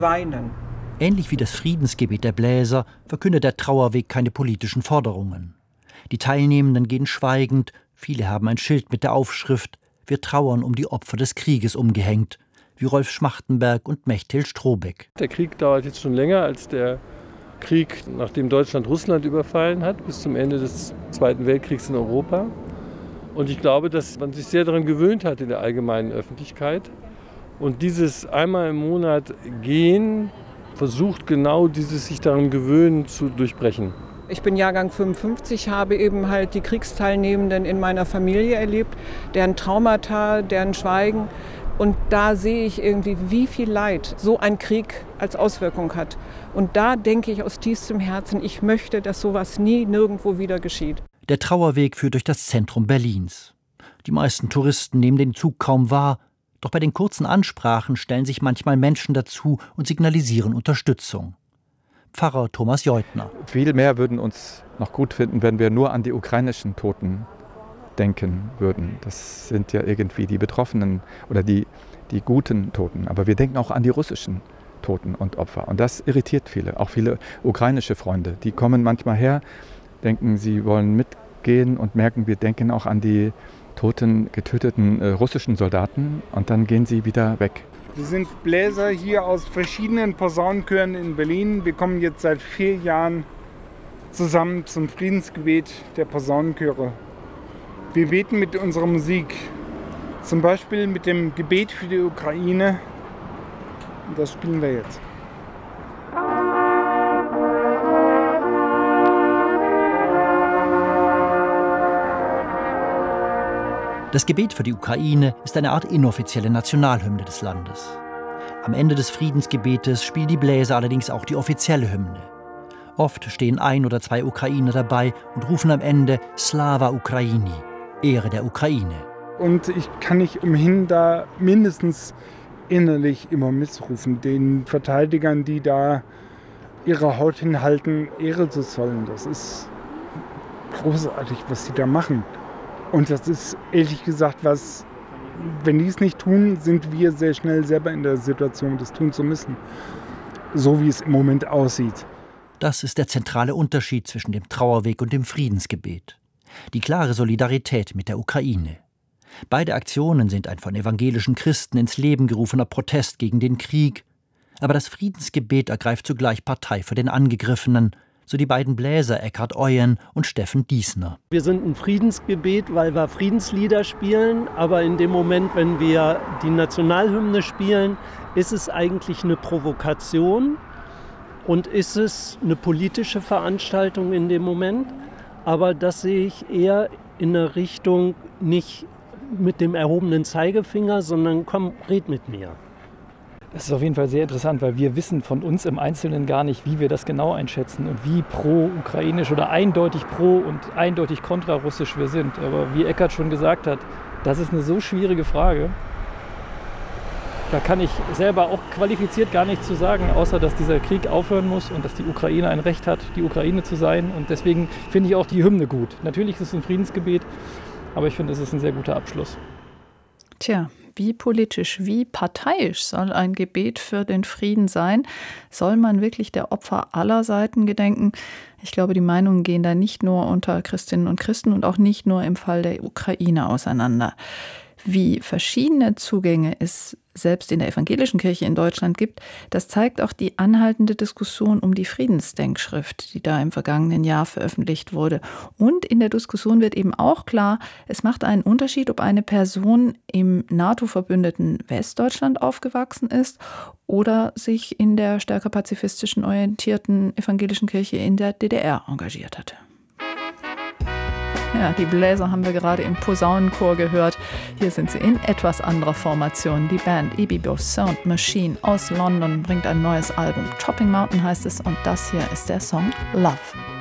Weinen. Ähnlich wie das Friedensgebet der Bläser verkündet der Trauerweg keine politischen Forderungen. Die Teilnehmenden gehen schweigend, viele haben ein Schild mit der Aufschrift »Wir trauern um die Opfer des Krieges« umgehängt, wie Rolf Schmachtenberg und Mechthild Strohbeck. Der Krieg dauert jetzt schon länger als der Krieg, nachdem Deutschland Russland überfallen hat, bis zum Ende des Zweiten Weltkriegs in Europa. Und ich glaube, dass man sich sehr daran gewöhnt hat in der allgemeinen Öffentlichkeit. Und dieses einmal im Monat Gehen versucht genau dieses sich daran gewöhnen zu durchbrechen. Ich bin Jahrgang 55, habe eben halt die Kriegsteilnehmenden in meiner Familie erlebt, deren Traumata, deren Schweigen. Und da sehe ich irgendwie, wie viel Leid so ein Krieg als Auswirkung hat. Und da denke ich aus tiefstem Herzen, ich möchte, dass sowas nie nirgendwo wieder geschieht. Der Trauerweg führt durch das Zentrum Berlins. Die meisten Touristen nehmen den Zug kaum wahr. Doch bei den kurzen Ansprachen stellen sich manchmal Menschen dazu und signalisieren Unterstützung. Pfarrer Thomas Jeutner. Viel mehr würden uns noch gut finden, wenn wir nur an die ukrainischen Toten denken würden. Das sind ja irgendwie die Betroffenen oder die guten Toten. Aber wir denken auch an die russischen Toten und Opfer. Und das irritiert viele, auch viele ukrainische Freunde. Die kommen manchmal her, denken, sie wollen mitgehen und merken, wir denken auch an die getöteten russischen Soldaten und dann gehen sie wieder weg. Wir sind Bläser hier aus verschiedenen Posaunenchören in Berlin. Wir kommen jetzt seit 4 Jahren zusammen zum Friedensgebet der Posaunenchöre. Wir beten mit unserer Musik, zum Beispiel mit dem Gebet für die Ukraine. Und das spielen wir jetzt. Das Gebet für die Ukraine ist eine Art inoffizielle Nationalhymne des Landes. Am Ende des Friedensgebetes spielen die Bläser allerdings auch die offizielle Hymne. Oft stehen 1 oder 2 Ukrainer dabei und rufen am Ende Slava Ukraini, Ehre der Ukraine. Und ich kann nicht umhin, da mindestens innerlich immer mitzurufen, den Verteidigern, die da ihre Haut hinhalten, Ehre zu zollen. Das ist großartig, was sie da machen. Und das ist ehrlich gesagt was, wenn die es nicht tun, sind wir sehr schnell selber in der Situation, das tun zu müssen. So wie es im Moment aussieht. Das ist der zentrale Unterschied zwischen dem Trauerweg und dem Friedensgebet. Die klare Solidarität mit der Ukraine. Beide Aktionen sind ein von evangelischen Christen ins Leben gerufener Protest gegen den Krieg. Aber das Friedensgebet ergreift zugleich Partei für den Angegriffenen, so die beiden Bläser Eckhard Euyen und Steffen Diesner. Wir sind ein Friedensgebet, weil wir Friedenslieder spielen, aber in dem Moment, wenn wir die Nationalhymne spielen, ist es eigentlich eine Provokation und ist es eine politische Veranstaltung in dem Moment. Aber das sehe ich eher in der Richtung nicht mit dem erhobenen Zeigefinger, sondern komm, red mit mir. Das ist auf jeden Fall sehr interessant, weil wir wissen von uns im Einzelnen gar nicht, wie wir das genau einschätzen und wie pro-ukrainisch oder eindeutig pro- und eindeutig kontra-russisch wir sind. Aber wie Eckhard schon gesagt hat, das ist eine so schwierige Frage. Da kann ich selber auch qualifiziert gar nichts zu sagen, außer dass dieser Krieg aufhören muss und dass die Ukraine ein Recht hat, die Ukraine zu sein. Und deswegen finde ich auch die Hymne gut. Natürlich ist es ein Friedensgebet, aber ich finde, es ist ein sehr guter Abschluss. Tja, wie politisch, wie parteiisch soll ein Gebet für den Frieden sein? Soll man wirklich der Opfer aller Seiten gedenken? Ich glaube, die Meinungen gehen da nicht nur unter Christinnen und Christen und auch nicht nur im Fall der Ukraine auseinander. Wie verschiedene Zugänge es selbst in der evangelischen Kirche in Deutschland gibt, das zeigt auch die anhaltende Diskussion um die Friedensdenkschrift, die da im vergangenen Jahr veröffentlicht wurde. Und in der Diskussion wird eben auch klar, es macht einen Unterschied, ob eine Person im NATO-verbündeten Westdeutschland aufgewachsen ist oder sich in der stärker pazifistischen orientierten evangelischen Kirche in der DDR engagiert hatte. Ja, die Bläser haben wir gerade im Posaunenchor gehört. Hier sind sie in etwas anderer Formation. Die Band Ibibo Sound Machine aus London bringt ein neues Album. Chopping Mountain heißt es und das hier ist der Song Love.